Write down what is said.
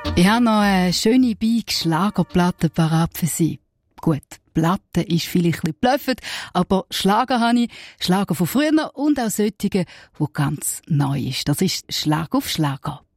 Ich habe noch eine schöne Beige Schlagerplatte parat für Sie. Gut, Platte ist vielleicht ein bisschen blöffend, aber Schlager habe ich. Schlager von früher und auch solche, die ganz neu ist. Das ist Schlag auf Schlager.